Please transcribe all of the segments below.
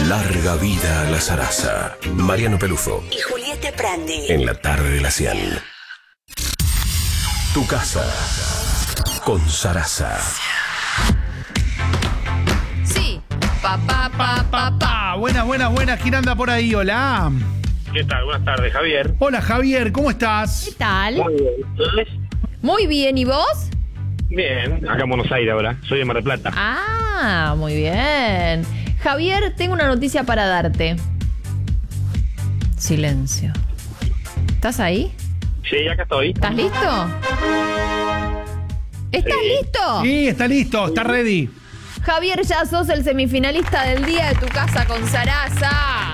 Larga vida a la zaraza. Mariano Pelufo y Julieta Prandi. En la tarde de la 100. Tu casa con Zaraza. Sí. Pa. Buenas. ¿Quién anda por ahí? Hola. ¿Qué tal? Buenas tardes, Javier. Hola, Javier. ¿Cómo estás? ¿Qué tal? Muy bien. ¿Ustedes? Muy bien, ¿y vos? Bien, acá en Buenos Aires ahora. Soy de Mar del Plata. Ah, muy bien. Javier, tengo una noticia para darte. Silencio. ¿Estás ahí? Sí, acá estoy. ¿Estás listo? ¿Estás listo? Sí, está listo. Está ready. Javier, ya sos el semifinalista del día de Tu Casa con Zaraza.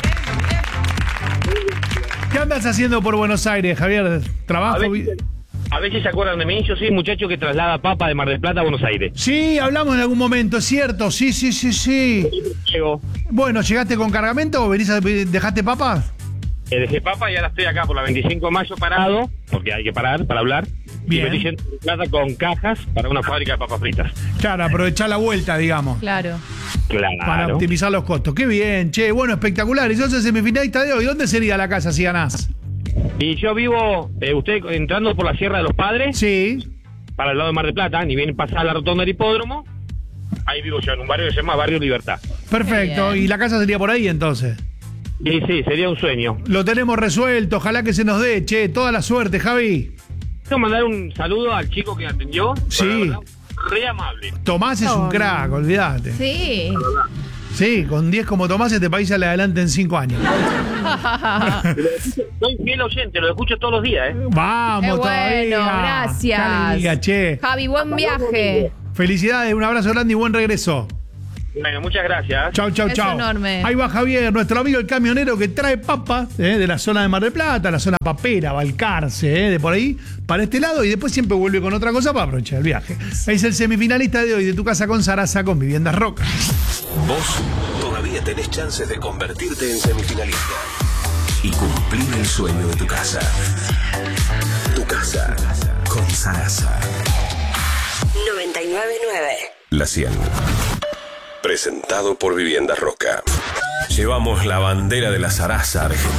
¿Qué andas haciendo por Buenos Aires, Javier? ¿Trabajo? A ver si se acuerdan de mí. Yo soy el muchacho que traslada papa de Mar del Plata a Buenos Aires. Sí, hablamos en algún momento, es cierto. Sí. Llego, Bueno, ¿llegaste con cargamento o dejaste papas? dejé papa y ahora estoy acá por la 25 de mayo parado, porque hay que parar para hablar. Bien. Y me estoy yendo a Plata con cajas para una fábrica de papas fritas. Claro, aprovechar la vuelta, digamos. Claro. Claro. Para optimizar los costos. Qué bien, che. Bueno, espectacular. Y sos el semifinalista de hoy. ¿Dónde sería la casa si ganás? Y yo vivo, usted entrando por la Sierra de los Padres, Sí. para el lado de Mar del Plata, ni bien pasar la rotonda del hipódromo. Ahí vivo yo, en un barrio que se llama Barrio Libertad. Perfecto. Bien. ¿Y la casa sería por ahí entonces? Y sí, sería un sueño. Lo tenemos resuelto. Ojalá que se nos dé, che. Toda la suerte, Javi. Quiero mandar un saludo al chico que me atendió. Sí. La verdad, re amable. Tomás es un crack, olvídate. Sí. Sí, con 10 como Tomás este país sale adelante en 5 años. Soy fiel oyente, lo escucho todos los días, Vamos Qué todavía. bueno, gracias. Qué alegría, che. Javi, buen viaje. Felicidades, un abrazo grande y buen regreso. Bueno, muchas gracias. Chau. Beso enorme. Ahí va Javier, nuestro amigo el camionero que trae papas de la zona de Mar del Plata, la zona papera, Balcarce, de por ahí, para este lado, y después siempre vuelve con otra cosa para aprovechar el viaje. Es el semifinalista de hoy de Tu Casa con Zaraza con Viviendas Roca. Vos todavía tenés chances de convertirte en semifinalista y cumplir el sueño de tu casa. Tu casa con Zaraza. 99.9. La 100. Presentado por Viviendas Roca. Llevamos la bandera de la Zaraza Argentina.